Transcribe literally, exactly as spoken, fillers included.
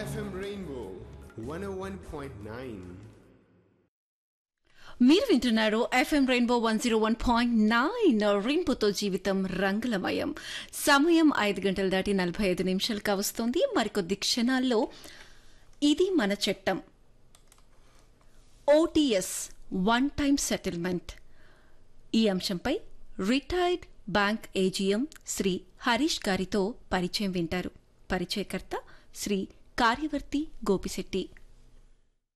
F M Rainbow one oh one point nine. మీరు వింటున్నారు FM rainbow one zero one point nine రెయిన్బోతో జీవితం రంగులమయం. సమయం ఐదు గంటలు దాటి నలభై ఐదు నిమిషాలు కావస్తోంది. మరికొద్ది క్షణాల్లో ఇది మన చట్టం ఓటీఎస్ వన్ టైమ్ సెటిల్మెంట్ ఈ అంశంపై retired bank AGM Shri Harish గారితో పరిచయం వింటారు. పరిచయకర్త శ్రీ కార్యవర్తి గోపిశెట్టి.